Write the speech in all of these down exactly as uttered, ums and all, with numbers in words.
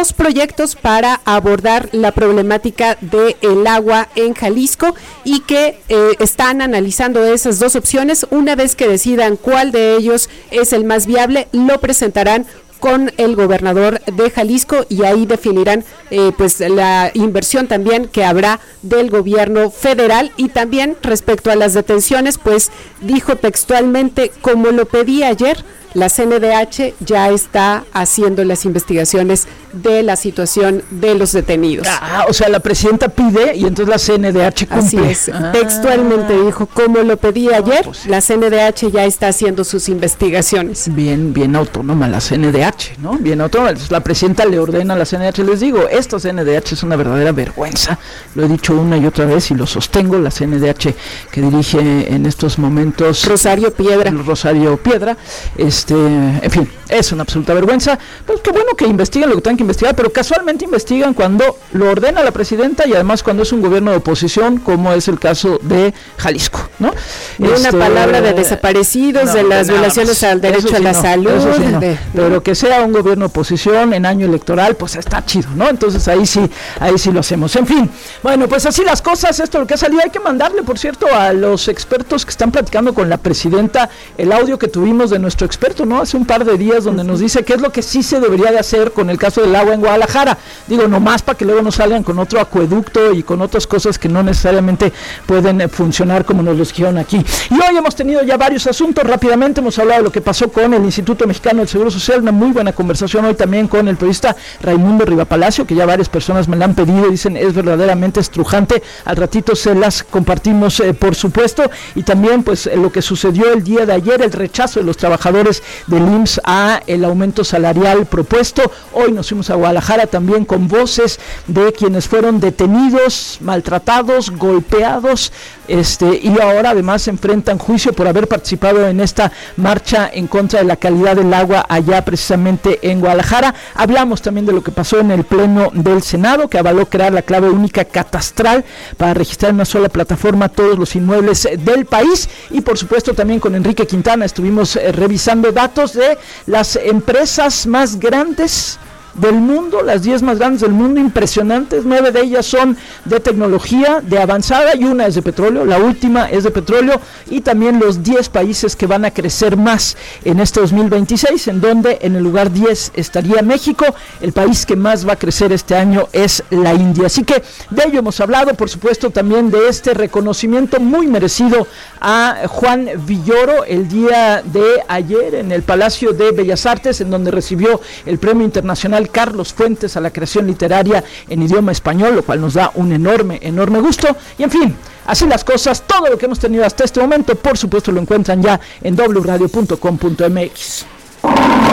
dos proyectos para abordar la problemática del agua en Jalisco y que eh, están analizando esas dos opciones. Una vez que decidan cuál de ellos es el más viable, lo presentarán con el gobernador de Jalisco y ahí definirán eh, pues la inversión también que habrá del gobierno federal. Y también respecto a las detenciones, pues dijo textualmente: como lo pedí ayer, la C N D H ya está haciendo las investigaciones de la situación de los detenidos. Ah, o sea, la presidenta pide y entonces la C N D H cumple. Así es, ah. textualmente dijo: como lo pedí ayer, pues sí. La C N D H ya está haciendo sus investigaciones. Bien, bien autónoma la C N D H, ¿no? Bien autónoma. La presidenta le ordena a la C N D H. Les digo, esta C N D H es una verdadera vergüenza. Lo he dicho una y otra vez y lo sostengo. La C N D H que dirige en estos momentos Rosario Piedra. Rosario Piedra. Este, en fin, es una absoluta vergüenza. Pues qué bueno que investiguen lo que tengan que investigar, pero casualmente investigan cuando lo ordena la presidenta y además cuando es un gobierno de oposición, como es el caso de Jalisco, ¿no? De este, una palabra de desaparecidos, no, de las de violaciones al derecho sí a la no, salud. Sí no. de, pero no. Que sea un gobierno de oposición en año electoral, pues está chido, ¿no? Entonces ahí sí, ahí sí lo hacemos. En fin, bueno, pues así las cosas, esto es lo que ha salido. Hay que mandarle, por cierto, a los expertos que están platicando con la presidenta el audio que tuvimos de nuestro experto, ¿no? Hace un par de días, donde nos dice qué es lo que sí se debería de hacer con el caso del agua en Guadalajara. Digo, nomás para que luego no salgan con otro acueducto y con otras cosas que no necesariamente pueden eh, funcionar como nos lo dijeron aquí. Y hoy hemos tenido ya varios asuntos. Rápidamente hemos hablado de lo que pasó con el Instituto Mexicano del Seguro Social, una muy buena conversación hoy también con el periodista Raimundo Rivapalacio, que ya varias personas me la han pedido y dicen es verdaderamente estrujante. Al ratito se las compartimos, eh, por supuesto. Y también pues eh, lo que sucedió el día de ayer, el rechazo de los trabajadores del I M S S a el aumento salarial propuesto. Hoy nos fuimos a Guadalajara también con voces de quienes fueron detenidos, maltratados, golpeados, este, y ahora además se enfrentan juicio por haber participado en esta marcha en contra de la calidad del agua allá precisamente en Guadalajara. Hablamos también de lo que pasó en el pleno del Senado, que avaló crear la clave única catastral para registrar en una sola plataforma todos los inmuebles del país. Y por supuesto también con Enrique Quintana estuvimos eh, revisando datos de las empresas más grandes del mundo, las diez más grandes del mundo, impresionantes. Nueve de ellas son de tecnología, de avanzada, y una es de petróleo, la última es de petróleo. Y también los diez países que van a crecer más en este dos mil veintiséis, en donde en el lugar diez estaría México. El país que más va a crecer este año es la India. Así que de ello hemos hablado, por supuesto también de este reconocimiento muy merecido a Juan Villoro el día de ayer en el Palacio de Bellas Artes, en donde recibió el Premio Internacional Carlos Fuentes a la creación literaria en idioma español, lo cual nos da un enorme, enorme gusto. Y en fin, así las cosas, todo lo que hemos tenido hasta este momento, por supuesto lo encuentran ya en doble u radio punto com punto m x. A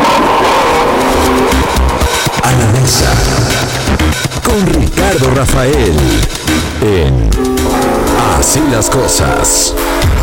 la mesa con Ricardo Rafael en Así las cosas.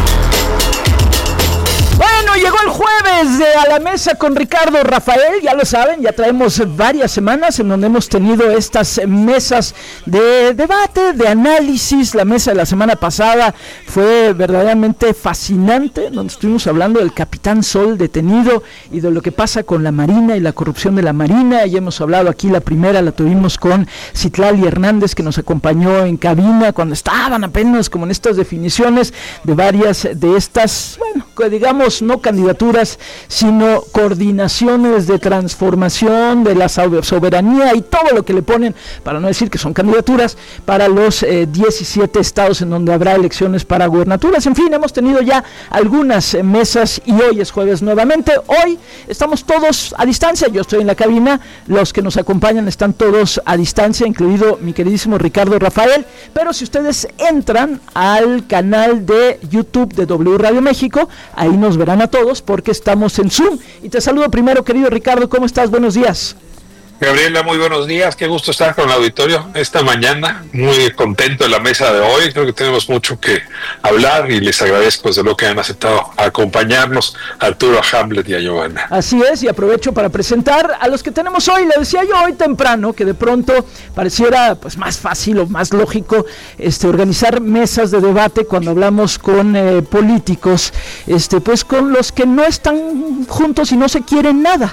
Bueno, llegó el jueves de A la Mesa con Ricardo Rafael, ya lo saben, ya traemos varias semanas en donde hemos tenido estas mesas de debate, de análisis. La mesa de la semana pasada fue verdaderamente fascinante, donde estuvimos hablando del Capitán Sol detenido y de lo que pasa con la Marina y la corrupción de la Marina. Ya hemos hablado aquí, la primera la tuvimos con Citlali Hernández, que nos acompañó en cabina cuando estaban apenas como en estas definiciones de varias de estas, bueno, digamos, no candidaturas, sino coordinaciones de transformación de la soberanía y todo lo que le ponen, para no decir que son candidaturas, para los eh, diecisiete estados en donde habrá elecciones para gubernaturas. En fin, hemos tenido ya algunas eh, mesas y hoy es jueves nuevamente. Hoy estamos todos a distancia, yo estoy en la cabina, los que nos acompañan están todos a distancia, incluido mi queridísimo Ricardo Rafael, pero si ustedes entran al canal de YouTube de W Radio México, ahí nos verán a todos porque estamos en Zoom. Y te saludo primero, querido Ricardo, ¿cómo estás? Buenos días. Gabriela, muy buenos días, qué gusto estar con el auditorio esta mañana, muy contento de la mesa de hoy, creo que tenemos mucho que hablar y les agradezco desde luego que han aceptado acompañarnos, Arturo, a Hamlet y a Giovanna. Así es, y aprovecho para presentar a los que tenemos hoy. Le decía yo hoy temprano que de pronto pareciera pues más fácil o más lógico este organizar mesas de debate cuando hablamos con eh, políticos, este pues con los que no están juntos y no se quieren nada.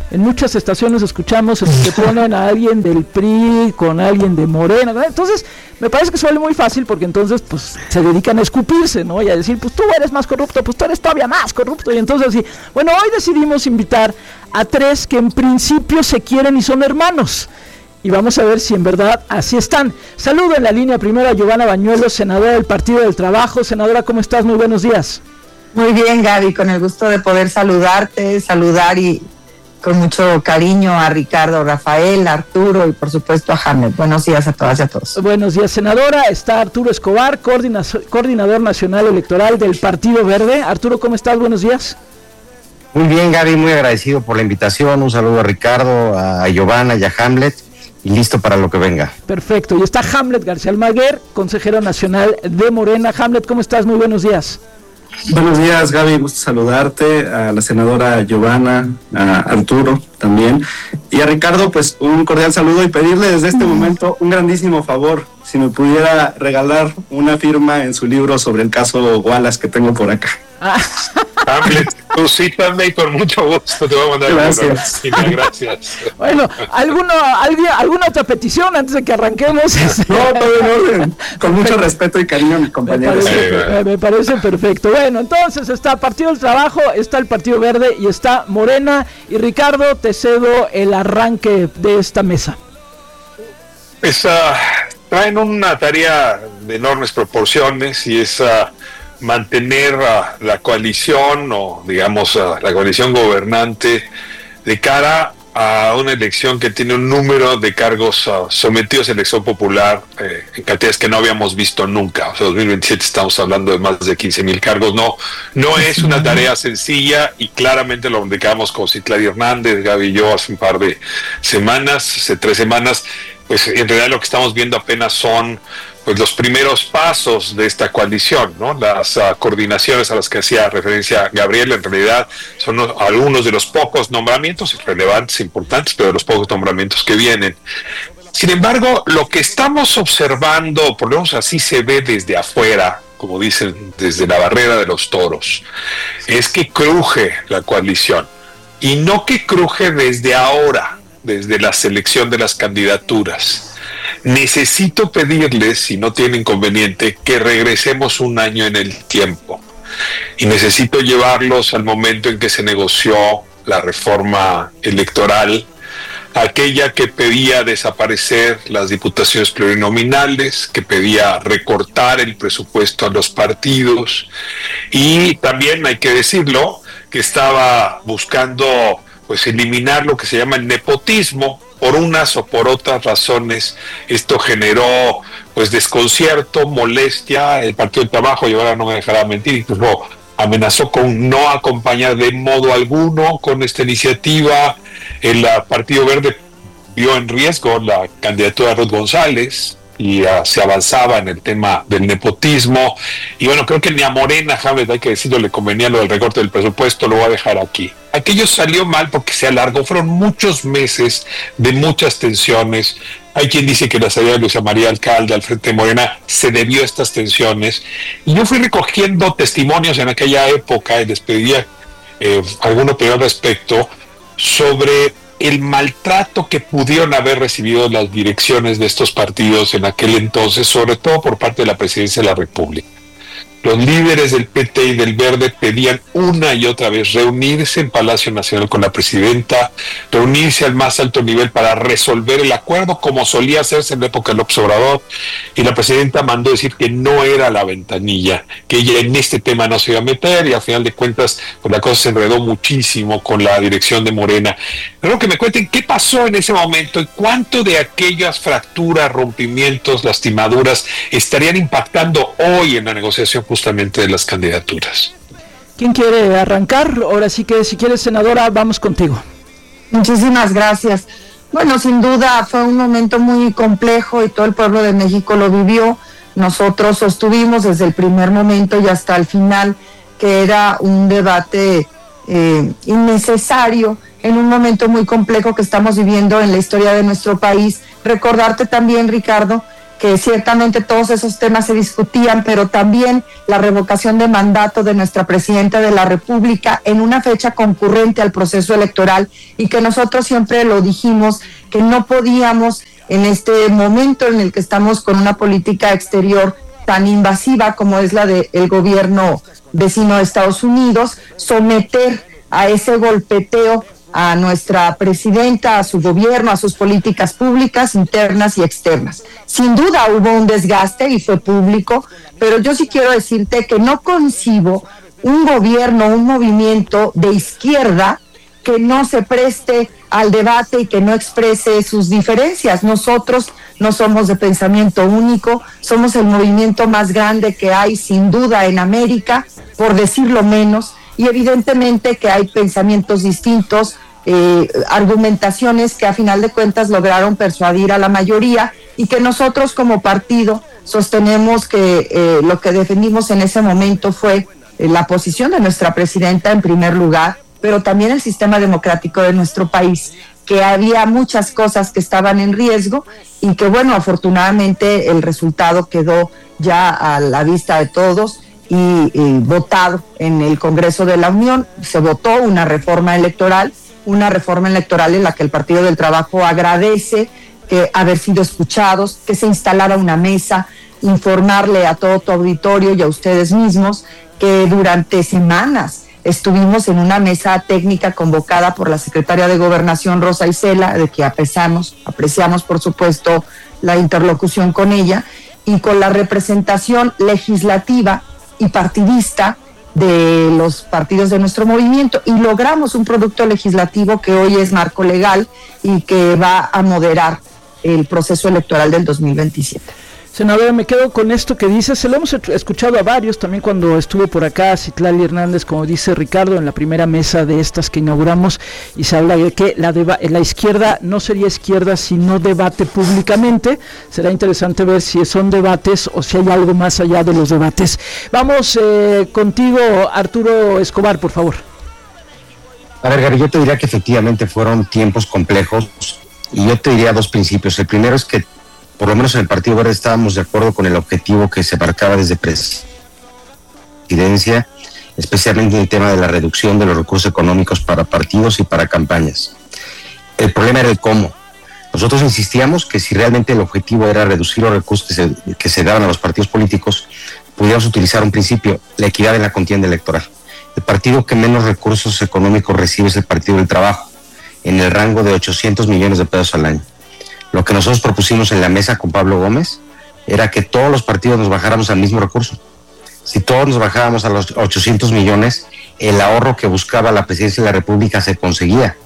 en muchas estaciones escuchamos que ponen a alguien del P R I con alguien de Morena, ¿verdad? Entonces me parece que suele muy fácil porque entonces pues se dedican a escupirse, ¿no? Y a decir, pues tú eres más corrupto, pues tú eres todavía más corrupto, y entonces así, bueno, hoy decidimos invitar a tres que en principio se quieren y son hermanos. Y vamos a ver si en verdad así están. Saludo en la línea primero a Giovanna Bañuelos, senadora del Partido del Trabajo. Senadora, ¿cómo estás? Muy buenos días. Muy bien, Gaby, con el gusto de poder saludarte, saludar y con mucho cariño a Ricardo, Rafael, Arturo y por supuesto a Hamlet. Buenos días a todas y a todos. Buenos días, senadora. Está Arturo Escobar, coordina- coordinador nacional electoral del Partido Verde. Arturo, ¿cómo estás? Buenos días. Muy bien, Gaby, muy agradecido por la invitación. Un saludo a Ricardo, a Giovanna y a Hamlet. Y listo para lo que venga. Perfecto. Y está Hamlet García Almaguer, consejero nacional de Morena. Hamlet, ¿cómo estás? Muy buenos días. Buenos días, Gaby. Gusto saludarte. A la senadora Giovanna, a Arturo también. Y a Ricardo, pues un cordial saludo y pedirle desde este momento un grandísimo favor. Si me pudiera regalar una firma en su libro sobre el caso Wallace que tengo por acá. Hamlet, tú cítame y con mucho gusto te voy a mandar. Gracias. Una, gracias. Bueno, ¿alguno, alguien, ¿alguna otra petición antes de que arranquemos? No, todo en orden. Con mucho respeto y cariño a mis Me compañeros. parece, me, me parece perfecto. Bueno, entonces está Partido del Trabajo, está el Partido Verde y está Morena. Y Ricardo, te cedo el arranque de esta mesa. Pues, uh, traen una tarea de enormes proporciones y es uh, mantener uh, la coalición o digamos uh, la coalición gobernante de cara a una elección que tiene un número de cargos uh, sometidos a elección popular eh, en cantidades que no habíamos visto nunca. O sea, dos mil veintisiete estamos hablando de más de quince mil cargos. No, no es una tarea sencilla y claramente lo indicamos con Citlali Hernández, Gaby y yo hace un par de semanas, hace tres semanas. Pues en realidad lo que estamos viendo apenas son pues los primeros pasos de esta coalición, ¿no? Las uh, coordinaciones a las que hacía referencia Gabriel en realidad son no, algunos de los pocos nombramientos relevantes, importantes, pero de los pocos nombramientos que vienen. Sin embargo, lo que estamos observando, por lo menos así se ve desde afuera, como dicen, desde la barrera de los toros, es que cruje la coalición. Y no que cruje desde ahora, desde la selección de las candidaturas. Necesito pedirles, si no tiene inconveniente, que regresemos un año en el tiempo. Y necesito llevarlos al momento en que se negoció la reforma electoral, aquella que pedía desaparecer las diputaciones plurinominales, que pedía recortar el presupuesto a los partidos, y también hay que decirlo, que estaba buscando pues eliminar lo que se llama el nepotismo. Por unas o por otras razones esto generó pues desconcierto, molestia. El Partido del Trabajo, y ahora no me dejará mentir, incluso amenazó con no acompañar de modo alguno con esta iniciativa. El Partido Verde vio en riesgo la candidatura de Ruth González y uh, se avanzaba en el tema del nepotismo. Y bueno, creo que ni a Morena, Hamlet, hay que decirlo, le convenía lo del recorte del presupuesto. Lo voy a dejar aquí. Aquello salió mal porque se alargó, fueron muchos meses de muchas tensiones. Hay quien dice que la salida de Luisa María Alcalde al frente de Morena se debió a estas tensiones. Y yo fui recogiendo testimonios en aquella época y les pedía eh, alguna opinión al respecto sobre el maltrato que pudieron haber recibido las direcciones de estos partidos en aquel entonces, sobre todo por parte de la Presidencia de la República. Los líderes del P T y del Verde pedían una y otra vez reunirse en Palacio Nacional con la presidenta, reunirse al más alto nivel para resolver el acuerdo, como solía hacerse en la época de López Obrador, y la presidenta mandó decir que no era la ventanilla, que ella en este tema no se iba a meter, y al final de cuentas pues la cosa se enredó muchísimo con la dirección de Morena. Pero que me cuenten qué pasó en ese momento y cuánto de aquellas fracturas, rompimientos, lastimaduras estarían impactando hoy en la negociación justamente de las candidaturas. ¿Quién quiere arrancar? Ahora sí que si quieres, senadora, vamos contigo. Muchísimas gracias. Bueno, sin duda fue un momento muy complejo y todo el pueblo de México lo vivió. Nosotros sostuvimos desde el primer momento y hasta el final que era un debate eh, innecesario en un momento muy complejo que estamos viviendo en la historia de nuestro país. Recordarte también, Ricardo, que ciertamente todos esos temas se discutían, pero también la revocación de mandato de nuestra presidenta de la República en una fecha concurrente al proceso electoral, y que nosotros siempre lo dijimos, que no podíamos en este momento en el que estamos con una política exterior tan invasiva como es la del gobierno vecino de Estados Unidos, someter a ese golpeteo a nuestra presidenta, a su gobierno, a sus políticas públicas, internas y externas. Sin duda hubo un desgaste y fue público, pero yo sí quiero decirte que no concibo un gobierno, un movimiento de izquierda que no se preste al debate y que no exprese sus diferencias. Nosotros no somos de pensamiento único, somos el movimiento más grande que hay sin duda en América, por decirlo menos, y evidentemente que hay pensamientos distintos, eh, argumentaciones que a final de cuentas lograron persuadir a la mayoría, y que nosotros como partido sostenemos que eh, lo que defendimos en ese momento fue eh, la posición de nuestra presidenta en primer lugar, pero también el sistema democrático de nuestro país, que había muchas cosas que estaban en riesgo y que, bueno, afortunadamente el resultado quedó ya a la vista de todos y, y votado en el Congreso de la Unión. Se votó una reforma electoral, una reforma electoral en la que el Partido del Trabajo agradece que haber sido escuchados, que se instalara una mesa, informarle a todo tu auditorio y a ustedes mismos que durante semanas estuvimos en una mesa técnica convocada por la secretaria de Gobernación, Rosa Isela, de que apreciamos, apreciamos por supuesto la interlocución con ella, y con la representación legislativa y partidista de los partidos de nuestro movimiento, y logramos un producto legislativo que hoy es marco legal y que va a moderar el proceso electoral del dos mil veintisiete. Senadora, me quedo con esto que dice, se lo hemos escuchado a varios, también cuando estuvo por acá Citlali Hernández, como dice Ricardo, en la primera mesa de estas que inauguramos, y se habla de que la, deba- la izquierda no sería izquierda si no debate públicamente. Será interesante ver si son debates o si hay algo más allá de los debates. Vamos eh, contigo, Arturo Escobar, por favor. A ver, Gary, yo te diría que efectivamente fueron tiempos complejos, y yo te diría dos principios. El primero es que por lo menos en el Partido Verde estábamos de acuerdo con el objetivo que se marcaba desde presidencia, especialmente en el tema de la reducción de los recursos económicos para partidos y para campañas. El problema era el cómo. Nosotros insistíamos que si realmente el objetivo era reducir los recursos que se, que se daban a los partidos políticos, pudiéramos utilizar un principio, la equidad en la contienda electoral. El partido que menos recursos económicos recibe es el Partido del Trabajo, en el rango de ochocientos millones de pesos al año. Lo que nosotros propusimos en la mesa con Pablo Gómez era que todos los partidos nos bajáramos al mismo recurso. Si todos nos bajábamos a los ochocientos millones, el ahorro que buscaba la presidencia de la República se conseguía.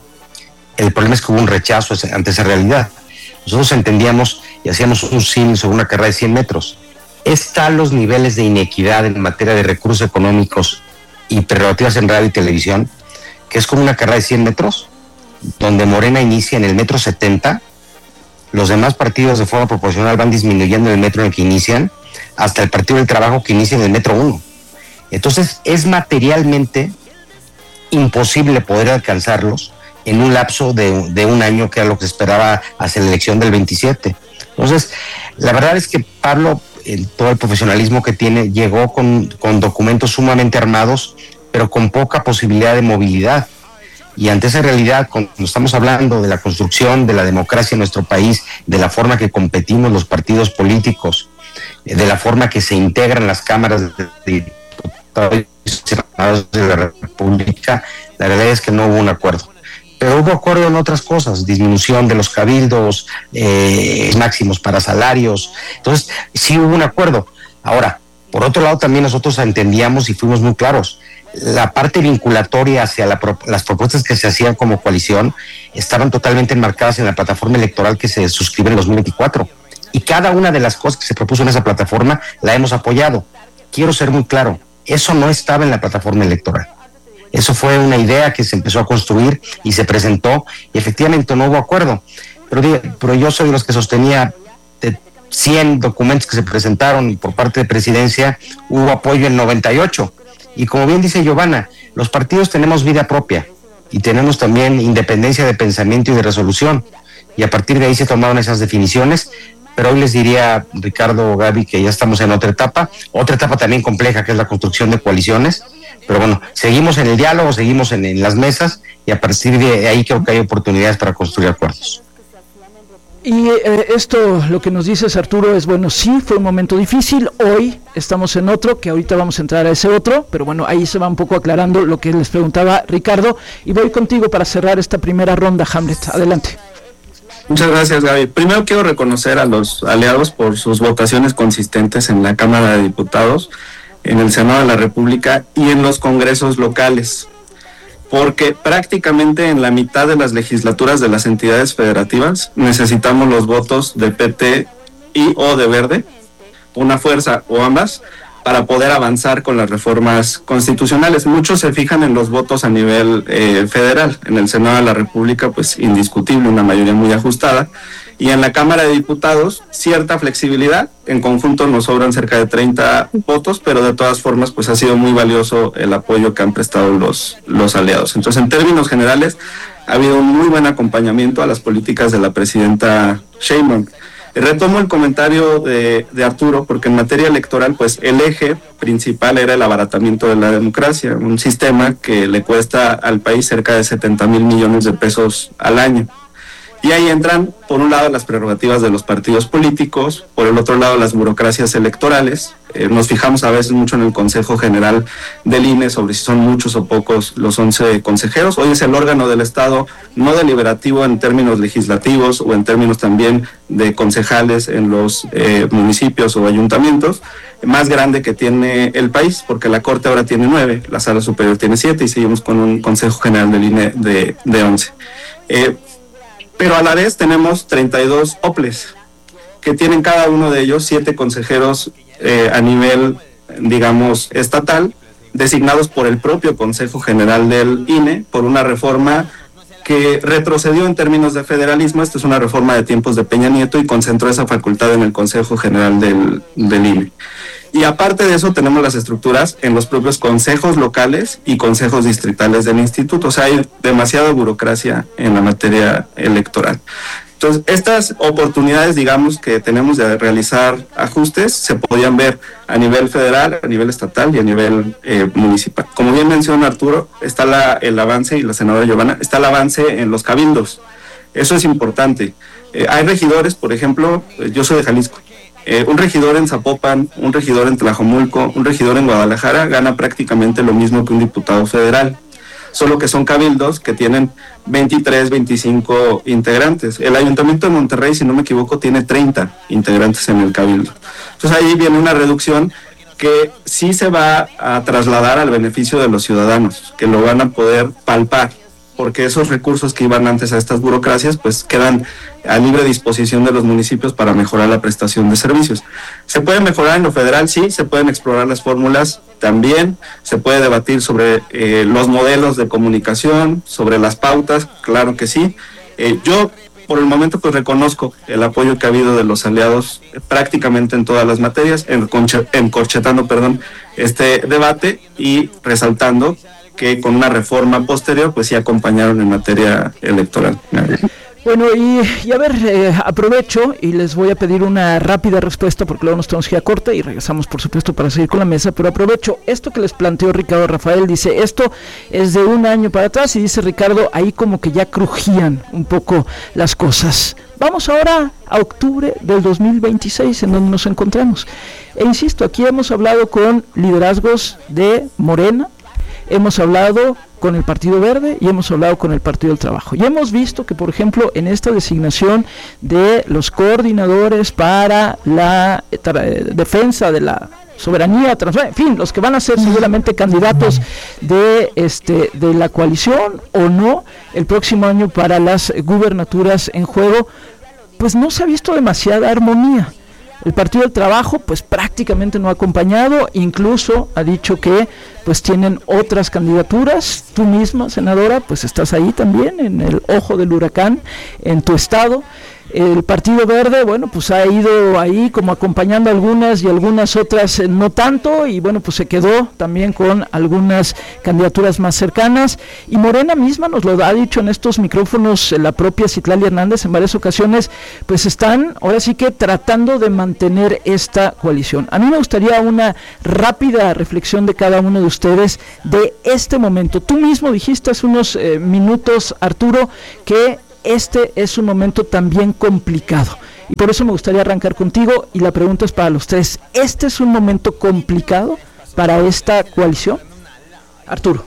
El problema es que hubo un rechazo ante esa realidad. Nosotros entendíamos y hacíamos un símil sobre una carrera de cien metros. Están los niveles de inequidad en materia de recursos económicos y prerrogativas en radio y televisión, que es como una carrera de cien metros, donde Morena inicia en el metro setenta, los demás partidos de forma proporcional van disminuyendo en el metro en el que inician, hasta el Partido del Trabajo que inicia en el metro uno. Entonces es materialmente imposible poder alcanzarlos en un lapso de, de un año, que era lo que se esperaba hacia la elección del veintisiete. Entonces, la verdad es que Pablo, el, todo el profesionalismo que tiene, llegó con, con documentos sumamente armados, pero con poca posibilidad de movilidad. Y ante esa realidad, cuando estamos hablando de la construcción de la democracia en nuestro país, de la forma que competimos los partidos políticos, de la forma que se integran las cámaras de diputados y senadores de la República, la realidad es que no hubo un acuerdo. Pero hubo acuerdo en otras cosas, disminución de los cabildos, eh, máximos para salarios. Entonces, sí hubo un acuerdo. Ahora, por otro lado, también nosotros entendíamos y fuimos muy claros. La parte vinculatoria hacia la, las propuestas que se hacían como coalición estaban totalmente enmarcadas en la plataforma electoral que se suscribe en dos mil veinticuatro. Y cada una de las cosas que se propuso en esa plataforma la hemos apoyado. Quiero ser muy claro, eso no estaba en la plataforma electoral. Eso fue una idea que se empezó a construir y se presentó, y efectivamente no hubo acuerdo. Pero, pero yo soy de los que sostenía de cien documentos que se presentaron por parte de presidencia, hubo apoyo en noventa y ocho. Y como bien dice Giovanna, los partidos tenemos vida propia y tenemos también independencia de pensamiento y de resolución, y a partir de ahí se tomaron esas definiciones, pero hoy les diría, Ricardo, Gaby, que ya estamos en otra etapa, otra etapa también compleja, que es la construcción de coaliciones, pero bueno, seguimos en el diálogo, seguimos en, en las mesas, y a partir de ahí creo que hay oportunidades para construir acuerdos. Y eh, esto, lo que nos dices, Arturo, es bueno, sí, fue un momento difícil, hoy estamos en otro, que ahorita vamos a entrar a ese otro, pero bueno, ahí se va un poco aclarando lo que les preguntaba Ricardo, y voy contigo para cerrar esta primera ronda, Hamlet, adelante. Muchas gracias, Gaby. Primero quiero reconocer a los aliados por sus votaciones consistentes en la Cámara de Diputados, en el Senado de la República y en los congresos locales, porque prácticamente en la mitad de las legislaturas de las entidades federativas necesitamos los votos de P T y o de Verde, una fuerza o ambas, para poder avanzar con las reformas constitucionales. Muchos se fijan en los votos a nivel eh, federal. En el Senado de la República, pues indiscutible, una mayoría muy ajustada. Y en la Cámara de Diputados, cierta flexibilidad. En conjunto nos sobran cerca de treinta votos, pero de todas formas, pues ha sido muy valioso el apoyo que han prestado los, los aliados. Entonces, en términos generales, ha habido un muy buen acompañamiento a las políticas de la presidenta Sheinbaum. Retomo el comentario de, de Arturo, porque en materia electoral, pues el eje principal era el abaratamiento de la democracia, un sistema que le cuesta al país cerca de setenta mil millones de pesos al año. Y ahí entran, por un lado, las prerrogativas de los partidos políticos, por el otro lado, las burocracias electorales. Eh, nos fijamos a veces mucho en el Consejo General del I N E sobre si son muchos o pocos los once consejeros. Hoy es el órgano del Estado no deliberativo en términos legislativos o en términos también de concejales en los eh, municipios o ayuntamientos, más grande que tiene el país, porque la Corte ahora tiene nueve, la Sala Superior tiene siete y seguimos con un Consejo General del I N E de, de once. Eh, Pero a la vez tenemos treinta y dos O P L E S, que tienen cada uno de ellos siete consejeros eh, a nivel, digamos, estatal, designados por el propio Consejo General del I N E, por una reforma que retrocedió en términos de federalismo. Esta es una reforma de tiempos de Peña Nieto y concentró esa facultad en el Consejo General del, del I N E. Y aparte de eso tenemos las estructuras en los propios consejos locales y consejos distritales del instituto. O sea, hay demasiada burocracia en la materia electoral. Entonces, estas oportunidades, digamos, que tenemos de realizar ajustes, se podían ver a nivel federal, a nivel estatal y a nivel eh, municipal. Como bien menciona Arturo, está la, el avance, y la senadora Giovanna, está el avance en los cabildos. Eso es importante. Eh, hay regidores, por ejemplo, yo soy de Jalisco. Eh, un regidor en Zapopan, un regidor en Tlajomulco, un regidor en Guadalajara gana prácticamente lo mismo que un diputado federal, solo que son cabildos que tienen veintitrés, veinticinco integrantes. El Ayuntamiento de Monterrey, si no me equivoco, tiene treinta integrantes en el cabildo. Entonces ahí viene una reducción que sí se va a trasladar al beneficio de los ciudadanos, que lo van a poder palpar, porque esos recursos que iban antes a estas burocracias pues quedan a libre disposición de los municipios para mejorar la prestación de servicios. ¿Se puede mejorar en lo federal? Sí, se pueden explorar las fórmulas también, se puede debatir sobre eh, los modelos de comunicación, sobre las pautas, claro que sí. Eh, yo por el momento pues reconozco el apoyo que ha habido de los aliados eh, prácticamente en todas las materias, encorchetando perdón, este debate y resaltando que con una reforma posterior pues sí acompañaron en materia electoral. Bueno, y, y a ver, eh, aprovecho y les voy a pedir una rápida respuesta porque luego nos tenemos que ir a corte y regresamos por supuesto para seguir con la mesa, pero aprovecho esto que les planteó Ricardo Rafael. Dice, esto es de un año para atrás, y dice Ricardo, ahí como que ya crujían un poco las cosas. Vamos ahora a octubre del dos mil veintiséis, en donde nos encontramos. E insisto, aquí hemos hablado con liderazgos de Morena, hemos hablado con el Partido Verde y hemos hablado con el Partido del Trabajo. Y hemos visto que, por ejemplo, en esta designación de los coordinadores para la eh, defensa de la soberanía, en fin, los que van a ser seguramente candidatos de este de la coalición o no el próximo año para las gubernaturas en juego, pues no se ha visto demasiada armonía. El Partido del Trabajo pues prácticamente no ha acompañado, incluso ha dicho que pues tienen otras candidaturas. Tú misma, senadora, pues estás ahí también en el ojo del huracán en tu estado. El Partido Verde, bueno, pues ha ido ahí como acompañando algunas y algunas otras eh, no tanto, y bueno, pues se quedó también con algunas candidaturas más cercanas, y Morena misma nos lo ha dicho en estos micrófonos, eh, la propia Citlali Hernández en varias ocasiones, pues están ahora sí que tratando de mantener esta coalición. A mí me gustaría una rápida reflexión de cada uno de ustedes de este momento. Tú mismo dijiste hace unos eh, minutos, Arturo, que este es un momento también complicado, y por eso me gustaría arrancar contigo, y la pregunta es para los tres. ¿Este es un momento complicado para esta coalición? Arturo.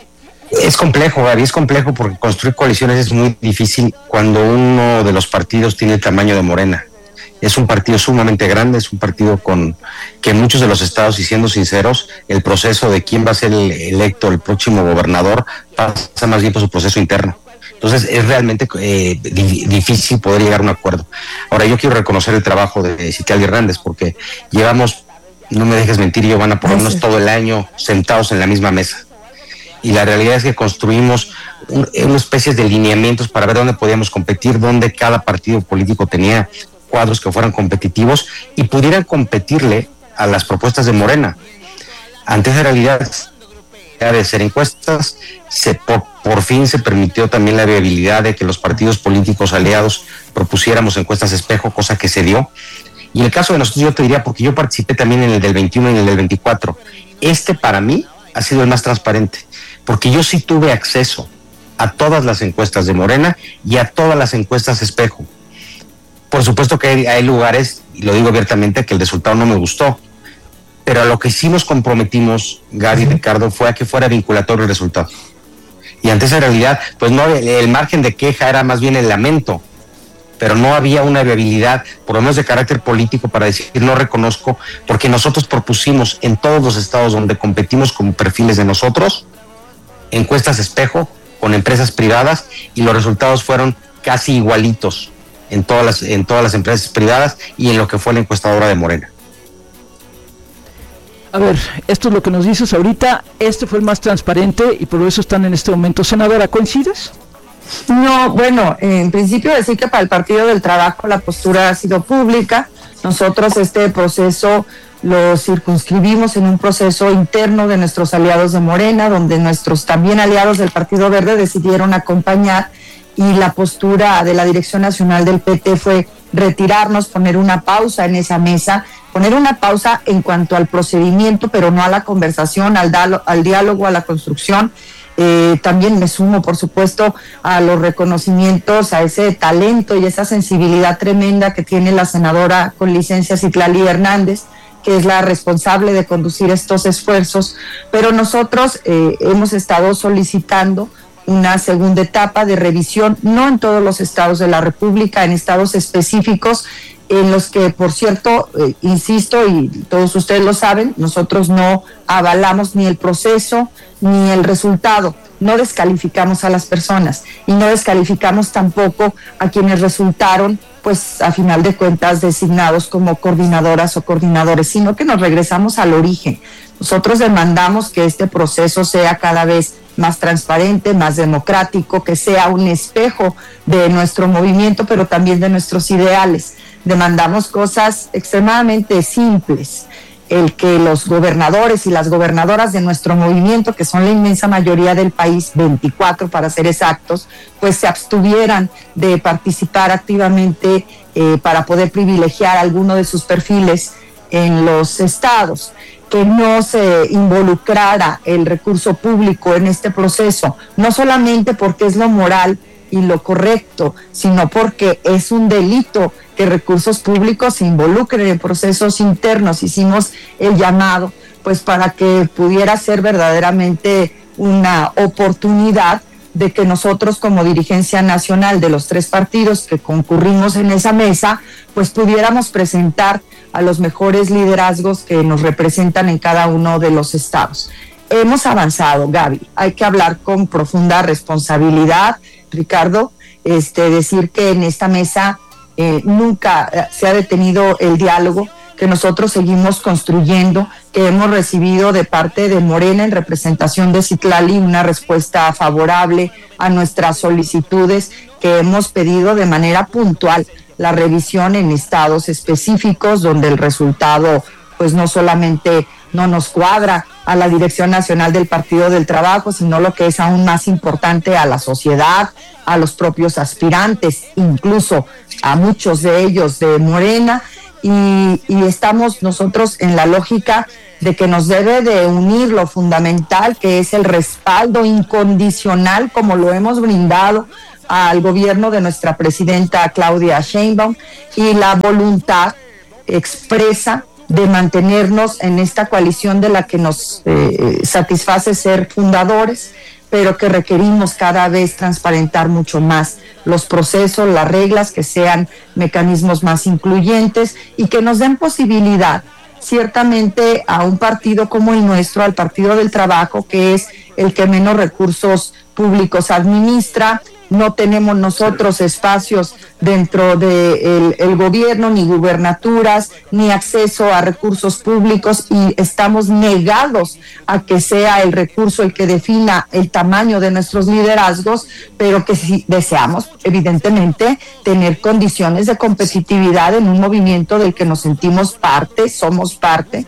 Es complejo, Gaby, es complejo porque construir coaliciones es muy difícil cuando uno de los partidos tiene el tamaño de Morena. Es un partido sumamente grande, es un partido con que en muchos de los estados, y siendo sinceros, el proceso de quién va a ser el electo, el próximo gobernador, pasa más bien por su proceso interno. Entonces es realmente eh, di- difícil poder llegar a un acuerdo. Ahora, yo quiero reconocer el trabajo de Citlali Hernández, porque llevamos, no me dejes mentir, Giovanna, por lo menos todo el año sentados en la misma mesa. Y la realidad es que construimos un, una especie de lineamientos para ver dónde podíamos competir, dónde cada partido político tenía cuadros que fueran competitivos y pudieran competirle a las propuestas de Morena. Ante esa realidad de hacer encuestas, se, por, por fin se permitió también la viabilidad de que los partidos políticos aliados propusiéramos encuestas espejo, cosa que se dio. Y en el caso de nosotros, yo te diría, porque yo participé también en el del veintiuno y en el del veinticuatro, este para mí ha sido el más transparente, porque yo sí tuve acceso a todas las encuestas de Morena y a todas las encuestas espejo. Por supuesto que hay, hay lugares, y lo digo abiertamente, que el resultado no me gustó, pero a lo que sí nos comprometimos, Gaby y Ricardo, fue a que fuera vinculatorio el resultado. Y ante esa realidad, pues no, el margen de queja era más bien el lamento, pero no había una viabilidad, por lo menos de carácter político, para decir no reconozco, porque nosotros propusimos en todos los estados donde competimos como perfiles de nosotros, encuestas espejo con empresas privadas, y los resultados fueron casi igualitos en todas las, en todas las empresas privadas y en lo que fue la encuestadora de Morena. A ver, esto es lo que nos dices ahorita, este fue el más transparente y por eso están en este momento. Senadora, ¿coincides? No, bueno, en principio decir que para el Partido del Trabajo la postura ha sido pública. Nosotros este proceso lo circunscribimos en un proceso interno de nuestros aliados de Morena, donde nuestros también aliados del Partido Verde decidieron acompañar, y la postura de la Dirección Nacional del P T fue retirarnos, poner una pausa en esa mesa, poner una pausa en cuanto al procedimiento, pero no a la conversación, al, dalo, al diálogo, a la construcción. Eh, también me sumo, por supuesto, a los reconocimientos, a ese talento y esa sensibilidad tremenda que tiene la senadora con licencia Citlali Hernández, que es la responsable de conducir estos esfuerzos, pero nosotros eh, hemos estado solicitando una segunda etapa de revisión, no en todos los estados de la República, en estados específicos, en los que, por cierto, eh, insisto, y todos ustedes lo saben, nosotros no avalamos ni el proceso ni el resultado, no descalificamos a las personas y no descalificamos tampoco a quienes resultaron, pues a final de cuentas, designados como coordinadoras o coordinadores, sino que nos regresamos al origen. Nosotros demandamos que este proceso sea cada vez más transparente, más democrático, que sea un espejo de nuestro movimiento, pero también de nuestros ideales. Demandamos cosas extremadamente simples, el que los gobernadores y las gobernadoras de nuestro movimiento, que son la inmensa mayoría del país, veinticuatro para ser exactos, pues se abstuvieran de participar activamente eh, para poder privilegiar alguno de sus perfiles en los estados, que no se involucrara el recurso público en este proceso, no solamente porque es lo moral y lo correcto, sino porque es un delito que recursos públicos se involucren en procesos internos. Hicimos el llamado pues para que pudiera ser verdaderamente una oportunidad de que nosotros, como dirigencia nacional de los tres partidos que concurrimos en esa mesa, pues pudiéramos presentar a los mejores liderazgos que nos representan en cada uno de los estados. Hemos avanzado, Gaby, hay que hablar con profunda responsabilidad, Ricardo, este, decir que en esta mesa eh, nunca se ha detenido el diálogo, que nosotros seguimos construyendo, que hemos recibido de parte de Morena en representación de Citlali una respuesta favorable a nuestras solicitudes que hemos pedido de manera puntual. la revisión en estados específicos donde el resultado pues no solamente no nos cuadra a la Dirección Nacional del Partido del Trabajo, sino lo que es aún más importante, a la sociedad, a los propios aspirantes, incluso a muchos de ellos de Morena, y, y estamos nosotros en la lógica de que nos debe de unir lo fundamental, que es el respaldo incondicional, como lo hemos brindado al gobierno de nuestra presidenta Claudia Sheinbaum, y la voluntad expresa de mantenernos en esta coalición de la que nos eh, satisface ser fundadores, pero que requerimos cada vez transparentar mucho más los procesos, las reglas, que sean mecanismos más incluyentes y que nos den posibilidad, ciertamente, a un partido como el nuestro, al Partido del Trabajo, que es el que menos recursos públicos administra. No tenemos nosotros espacios dentro del el gobierno, ni gubernaturas, ni acceso a recursos públicos, y estamos negados a que sea el recurso el que defina el tamaño de nuestros liderazgos, pero que sí deseamos, evidentemente, tener condiciones de competitividad en un movimiento del que nos sentimos parte, somos parte.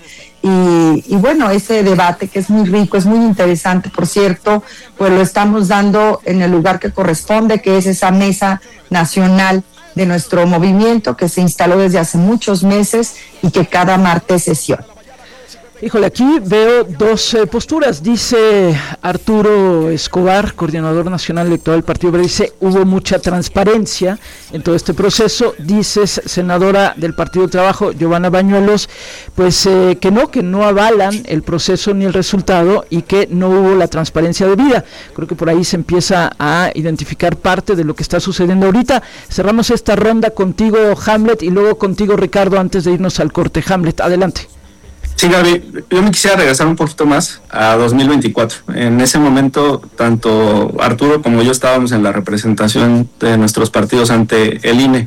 Y, y bueno, ese debate, que es muy rico, es muy interesante, por cierto, pues lo estamos dando en el lugar que corresponde, que es esa mesa nacional de nuestro movimiento, que se instaló desde hace muchos meses y que cada martes sesiona. Híjole, aquí veo dos eh, posturas. Dice Arturo Escobar, coordinador nacional electoral del Partido Verde, dice: hubo mucha transparencia en todo este proceso. Dices, senadora del Partido de Trabajo, Giovanna Bañuelos, pues eh, que no, que no avalan el proceso ni el resultado, y que no hubo la transparencia debida. Creo que por ahí se empieza a identificar parte de lo que está sucediendo ahorita. Cerramos esta ronda contigo, Hamlet, y luego contigo, Ricardo, antes de irnos al corte. Hamlet, adelante. Sí, Gaby, yo me quisiera regresar un poquito más a dos mil veinticuatro. En ese momento, tanto Arturo como yo estábamos en la representación de nuestros partidos ante el I N E.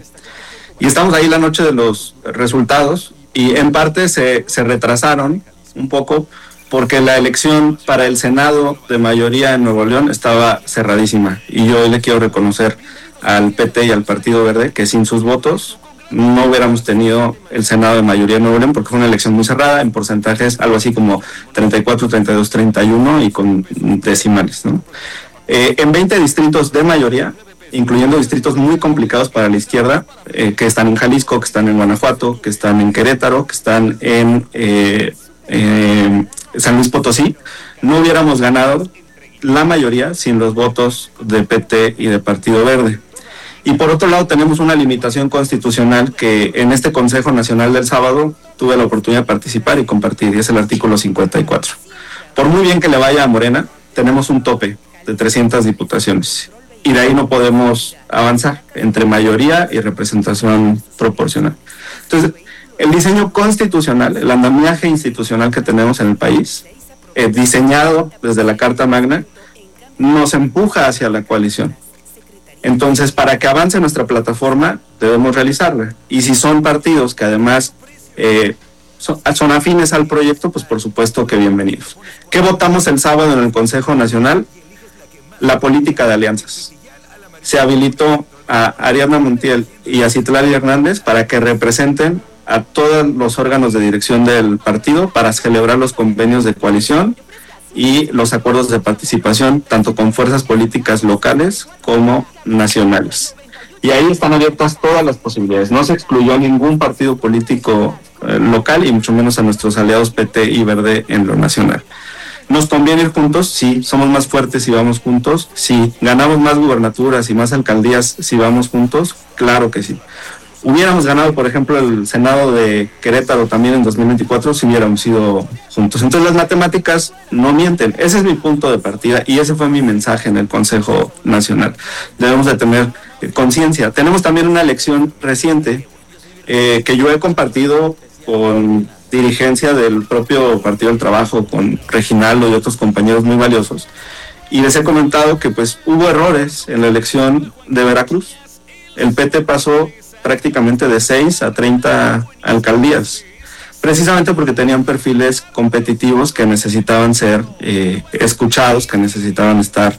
Y estamos ahí la noche de los resultados, y en parte se, se retrasaron un poco porque la elección para el Senado de mayoría en Nuevo León estaba cerradísima. Y yo le quiero reconocer al P T y al Partido Verde que sin sus votos no hubiéramos tenido el Senado de mayoría en Nuevo León, porque fue una elección muy cerrada, en porcentajes algo así como treinta y cuatro, treinta y dos, treinta y uno, y con decimales, ¿no? Eh, en veinte distritos de mayoría, incluyendo distritos muy complicados para la izquierda, eh, que están en Jalisco, que están en Guanajuato, que están en Querétaro, que están en eh, eh, San Luis Potosí, no hubiéramos ganado la mayoría sin los votos de P T y de Partido Verde. Y por otro lado tenemos una limitación constitucional que en este Consejo Nacional del sábado tuve la oportunidad de participar y compartir, y es el artículo cincuenta y cuatro. Por muy bien que le vaya a Morena, tenemos un tope de trescientas diputaciones, y de ahí no podemos avanzar entre mayoría y representación proporcional. Entonces, el diseño constitucional, el andamiaje institucional que tenemos en el país, eh, diseñado desde la Carta Magna, nos empuja hacia la coalición. Entonces, para que avance nuestra plataforma, debemos realizarla. Y si son partidos que además eh, son, son afines al proyecto, pues por supuesto que bienvenidos. ¿Qué votamos el sábado en el Consejo Nacional? La política de alianzas. Se habilitó a Ariadna Montiel y a Citlali Hernández para que representen a todos los órganos de dirección del partido para celebrar los convenios de coalición y los acuerdos de participación, tanto con fuerzas políticas locales como nacionales. Y ahí están abiertas todas las posibilidades. No se excluyó ningún partido político eh, local, y mucho menos a nuestros aliados P T y Verde en lo nacional. ¿Nos conviene ir juntos? Sí. ¿Somos más fuertes si vamos juntos? Sí. ¿Ganamos más gubernaturas y más alcaldías si vamos juntos? Claro que sí. Hubiéramos ganado, por ejemplo, el Senado de Querétaro también en dos mil veinticuatro si hubiéramos ido juntos. Entonces las matemáticas no mienten. Ese es mi punto de partida y ese fue mi mensaje en el Consejo Nacional. Debemos de tener eh, conciencia. Tenemos también una elección reciente eh, que yo he compartido con dirigencia del propio Partido del Trabajo, con Reginaldo y otros compañeros muy valiosos. Y les he comentado que pues hubo errores en la elección de Veracruz. El P T pasó prácticamente de seis a treinta alcaldías, precisamente porque tenían perfiles competitivos que necesitaban ser eh, escuchados, que necesitaban estar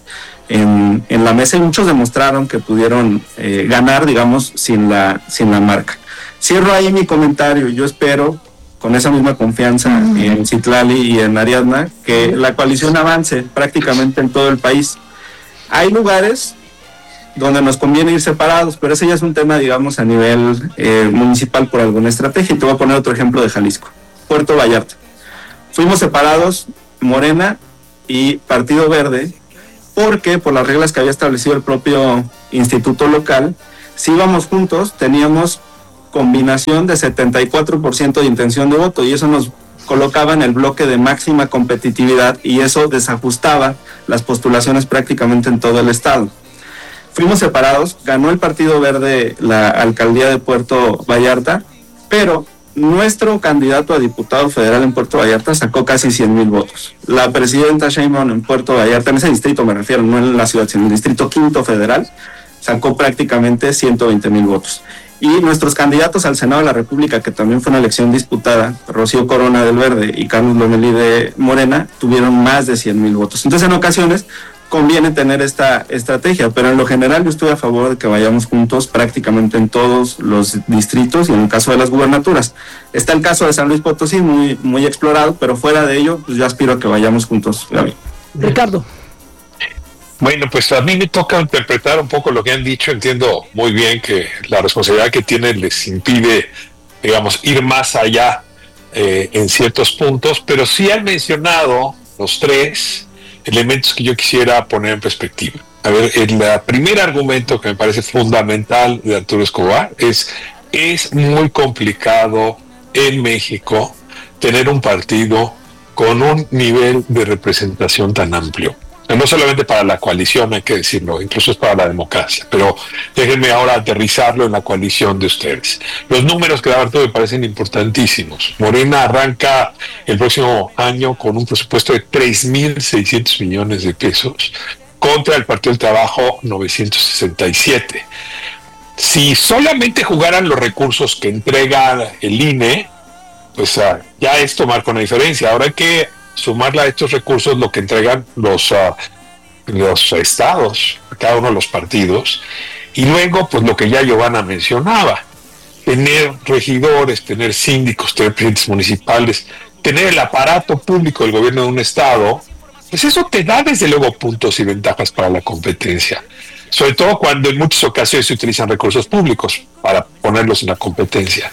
en, en la mesa y muchos demostraron que pudieron eh, ganar, digamos, sin la, sin la marca. Cierro ahí mi comentario. Yo espero, con esa misma confianza mm. en Citlali y en Ariadna, que mm. la coalición avance prácticamente en todo el país. Hay lugares donde nos conviene ir separados, pero ese ya es un tema, digamos, a nivel eh, municipal por alguna estrategia. Y te voy a poner otro ejemplo de Jalisco, Puerto Vallarta. Fuimos separados, Morena y Partido Verde, porque por las reglas que había establecido el propio instituto local, si íbamos juntos, teníamos combinación de setenta y cuatro por ciento de intención de voto, y eso nos colocaba en el bloque de máxima competitividad, y eso desajustaba las postulaciones prácticamente en todo el estado. Fuimos separados, ganó el Partido Verde la alcaldía de Puerto Vallarta, pero nuestro candidato a diputado federal en Puerto Vallarta sacó casi cien mil votos. La presidenta Sheinbaum en Puerto Vallarta, en ese distrito me refiero, no en la ciudad, sino en el distrito quinto federal, sacó prácticamente ciento veinte mil votos. Y nuestros candidatos al Senado de la República, que también fue una elección disputada, Rocío Corona del Verde y Carlos Lomelí de Morena, tuvieron más de cien mil votos. Entonces, en ocasiones conviene tener esta estrategia, pero en lo general yo estoy a favor de que vayamos juntos prácticamente en todos los distritos y en el caso de las gubernaturas. Está el caso de San Luis Potosí, muy, muy explorado, pero fuera de ello, pues yo aspiro a que vayamos juntos, Gaby. Ricardo. Bueno, pues a mí me toca interpretar un poco lo que han dicho. Entiendo muy bien que la responsabilidad que tienen les impide, digamos, ir más allá eh, en ciertos puntos, pero sí han mencionado los tres elementos que yo quisiera poner en perspectiva. A ver, el primer argumento que me parece fundamental de Arturo Escobar es es muy complicado en México tener un partido con un nivel de representación tan amplio. No solamente para la coalición, hay que decirlo, incluso es para la democracia, pero déjenme ahora aterrizarlo en la coalición de ustedes. Los números que da Arturo me parecen importantísimos. Morena arranca el próximo año con un presupuesto de tres mil seiscientos millones de pesos contra el Partido del Trabajo novecientos sesenta y siete. Si solamente jugaran los recursos que entrega el I N E, pues uh, ya esto marca una diferencia. Ahora hay que sumarle a estos recursos lo que entregan los, uh, los estados, cada uno de los partidos, y luego pues lo que ya Giovanna mencionaba, tener regidores, tener síndicos, tener presidentes municipales, tener el aparato público del gobierno de un estado, pues eso te da desde luego puntos y ventajas para la competencia, sobre todo cuando en muchas ocasiones se utilizan recursos públicos para ponerlos en la competencia.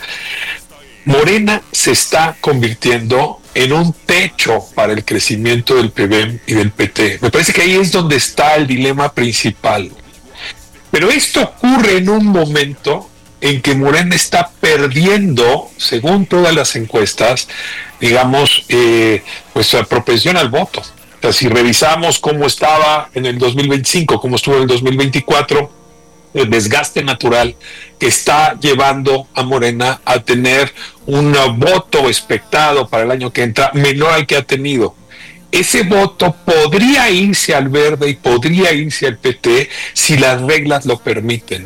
Morena se está convirtiendo en un techo para el crecimiento del P B M y del P T. Me parece que ahí es donde está el dilema principal. Pero esto ocurre en un momento en que Morena está perdiendo, según todas las encuestas, digamos, eh, pues la propensión al voto. O sea, si revisamos cómo estaba en el dos mil veinticinco, cómo estuvo en el dos mil veinticuatro, el desgaste natural que está llevando a Morena a tener un voto expectado para el año que entra menor al que ha tenido. Ese voto podría irse al Verde y podría irse al P T si las reglas lo permiten.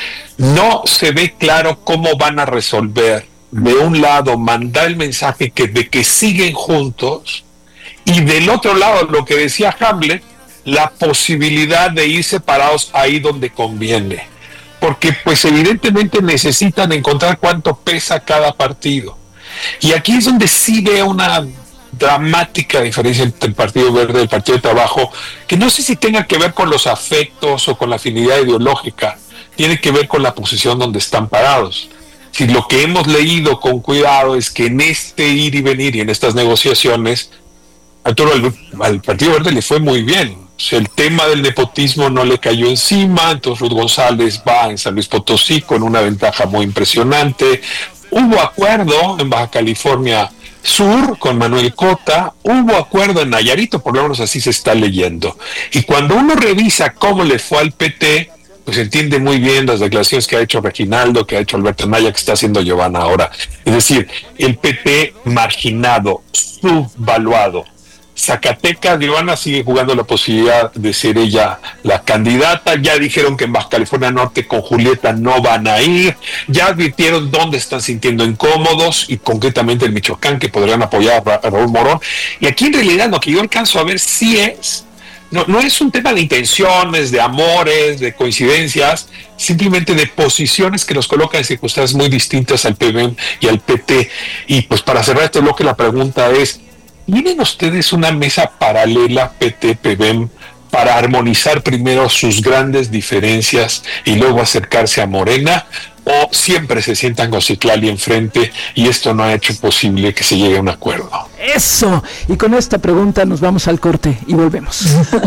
No se ve claro cómo van a resolver, de un lado, mandar el mensaje que, de que siguen juntos, y del otro lado, lo que decía Hamlet, la posibilidad de ir separados ahí donde conviene, porque pues evidentemente necesitan encontrar cuánto pesa cada partido, y aquí es donde sí veo una dramática diferencia entre el Partido Verde y el Partido de Trabajo, que no sé si tenga que ver con los afectos o con la afinidad ideológica, tiene que ver con la posición donde están parados. Si lo que hemos leído con cuidado es que en este ir y venir y en estas negociaciones, Arturo, al, al Partido Verde le fue muy bien. O sea, el tema del nepotismo no le cayó encima, entonces Ruth González va en San Luis Potosí con una ventaja muy impresionante. Hubo acuerdo en Baja California Sur con Manuel Cota, hubo acuerdo en Nayarito, por lo menos así se está leyendo. Y cuando uno revisa cómo le fue al P T, pues entiende muy bien las declaraciones que ha hecho Reginaldo, que ha hecho Alberto Anaya, que está haciendo Giovanna ahora. Es decir, el P T marginado, subvaluado. Zacatecas, Giovanna sigue jugando la posibilidad de ser ella la candidata. Ya dijeron que en Baja California Norte con Julieta no van a ir. Ya advirtieron dónde están sintiendo incómodos, y concretamente en Michoacán, que podrían apoyar a Raúl Morón. Y aquí en realidad lo que yo alcanzo a ver sí es no, no es un tema de intenciones, de amores, de coincidencias, simplemente de posiciones que nos colocan en circunstancias muy distintas al P B M y al P T. Y pues para cerrar este bloque, la pregunta es, ¿tienen ustedes una mesa paralela P T P B M para armonizar primero sus grandes diferencias y luego acercarse a Morena? ¿O siempre se sientan con Citlali enfrente y esto no ha hecho posible que se llegue a un acuerdo? Eso. Y con esta pregunta nos vamos al corte y volvemos.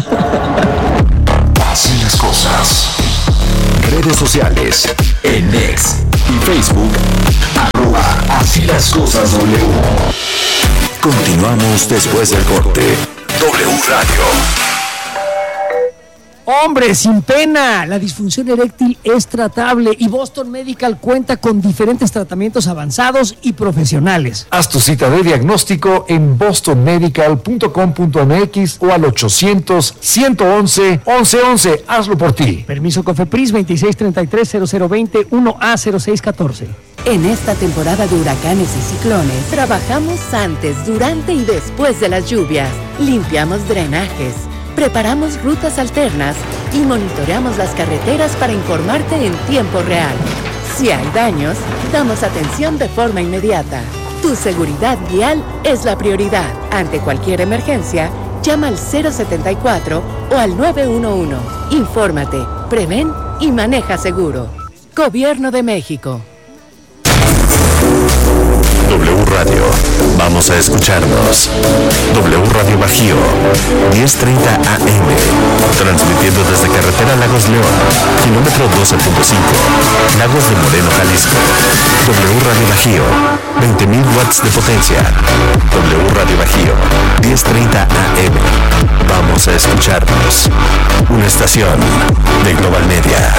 Así las cosas. Redes sociales, en X y Facebook, arroba Así las cosas W. Continuamos después del corte. W Radio. Hombre, sin pena, la disfunción eréctil es tratable y Boston Medical cuenta con diferentes tratamientos avanzados y profesionales. Haz tu cita de diagnóstico en boston medical punto com punto m x o al ochocientos, ciento once, once once. Hazlo por ti. Permiso COFEPRIS veintiséis treinta y tres, cero cero veinte, uno A cero seis catorce. En esta temporada de huracanes y ciclones, trabajamos antes, durante y después de las lluvias. Limpiamos drenajes, preparamos rutas alternas y monitoreamos las carreteras para informarte en tiempo real. Si hay daños, damos atención de forma inmediata. Tu seguridad vial es la prioridad. Ante cualquier emergencia, llama al cero setenta y cuatro o al nueve uno uno. Infórmate, prevén y maneja seguro. Gobierno de México. W Radio. Vamos a escucharnos. W Radio Bajío, diez treinta A M. Transmitiendo desde Carretera Lagos León, kilómetro doce punto cinco, Lagos de Moreno, Jalisco. W Radio Bajío, veinte mil watts de potencia. W Radio Bajío, diez treinta A M. Vamos a escucharnos. Una estación de Global Media.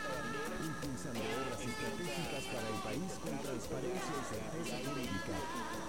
Impulsando obras estratégicas para el país con transparencia y certeza jurídica.